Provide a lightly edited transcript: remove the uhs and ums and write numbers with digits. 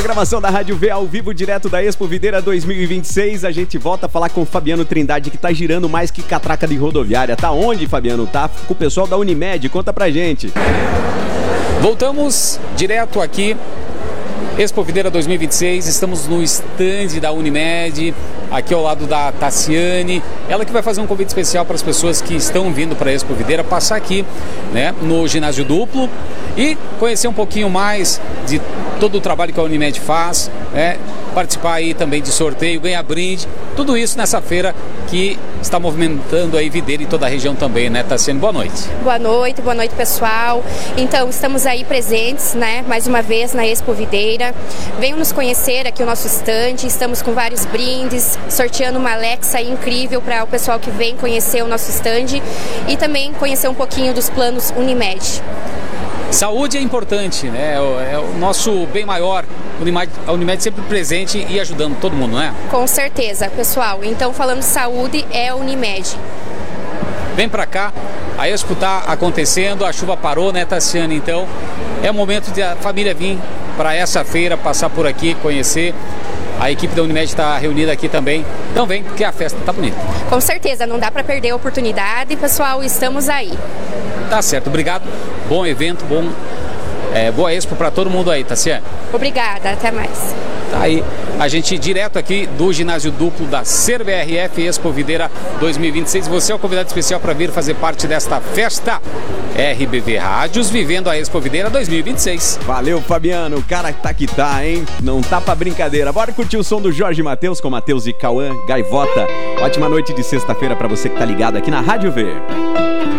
Programação da Rádio V ao vivo, direto da Expo Videira 2026. A gente volta a falar com o Fabiano Trindade, que tá girando mais que catraca de rodoviária. Tá onde, Fabiano? Tá com o pessoal da Unimed. Conta pra gente. Voltamos direto aqui, Expo Videira 2026, estamos no stand da Unimed, aqui ao lado da Tassiane, ela que vai fazer um convite especial para as pessoas que estão vindo para a Expo Videira, passar aqui, né, no ginásio duplo e conhecer um pouquinho mais de todo o trabalho que a Unimed faz, né, participar aí também de sorteio, ganhar brinde, tudo isso nessa feira que está movimentando aí Videira e toda a região também, né, Tassiane? Boa noite. Boa noite pessoal. Então, estamos aí presentes, né, mais uma vez na Expo Videira. Venham nos conhecer aqui o nosso stand, estamos com vários brindes, sorteando uma Alexa incrível para o pessoal que vem conhecer o nosso stand e também conhecer um pouquinho dos planos Unimed. Saúde é importante, né? É o nosso bem maior. A Unimed sempre presente e ajudando todo mundo, né? Com certeza, pessoal. Então, falando de saúde, é a Unimed. Vem pra cá, a Expo tá acontecendo, a chuva parou, né, Tassiane? Então, é o momento de a família vir para essa feira, passar por aqui, conhecer. A equipe da Unimed está reunida aqui também. Então vem, porque a festa tá bonita. Com certeza, não dá para perder a oportunidade, pessoal, estamos aí. Tá certo, obrigado. Bom evento, boa Expo para todo mundo aí, Tassiane. Obrigada, até mais. Tá aí, a gente direto aqui do ginásio duplo da SerVRF Expo Videira 2026. Você é o convidado especial para vir fazer parte desta festa. RBV Rádios vivendo a Expo Videira 2026. Valeu, Fabiano. O cara tá que tá, hein? Não tá pra brincadeira. Bora curtir o som do Jorge Mateus com Mateus e Cauã, Gaivota. Ótima noite de sexta-feira para você que tá ligado aqui na Rádio V.